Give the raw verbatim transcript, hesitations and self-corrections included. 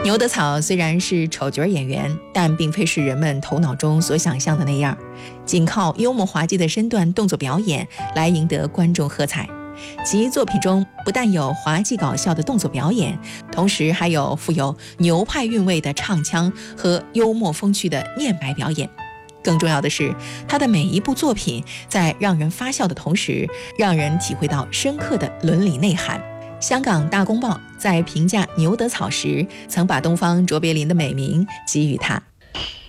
牛德草虽然是丑角演员，但并非是人们头脑中所想象的那样，仅靠幽默滑稽的身段动作表演来赢得观众喝彩。其作品中不但有滑稽搞笑的动作表演，同时还有富有牛派韵味的唱腔和幽默风趣的念白表演。更重要的是，他的每一部作品在让人发笑的同时，让人体会到深刻的伦理内涵。香港大公报在评价牛德草时，曾把东方卓别林的美名给予他。